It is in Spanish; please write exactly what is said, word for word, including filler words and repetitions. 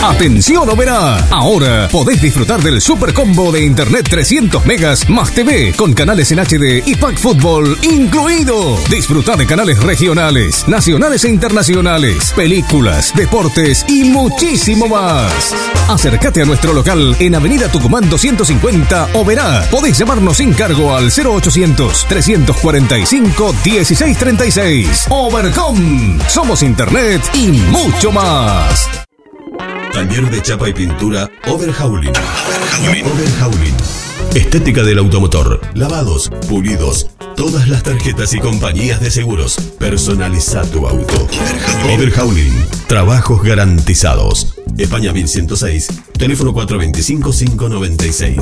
Atención Oberá, ahora podés disfrutar del super combo de internet trescientos megas más T V con canales en H D y Pack Fútbol incluido. Disfruta de canales regionales, nacionales e internacionales, películas, deportes y muchísimo más. Acércate a nuestro local en Avenida Tucumán doscientos cincuenta Oberá. Podés llamarnos sin cargo al cero ochocientos, trescientos cuarenta y cinco, dieciséis treinta y seis. Overcom, somos internet y mucho más. Taller de chapa y pintura Overhauling. Overhauling. Estética del automotor, lavados, pulidos, todas las tarjetas y compañías de seguros. Personaliza tu auto. Overhauling. Trabajos garantizados. España mil ciento seis, teléfono cuatro dos cinco, cinco nueve seis.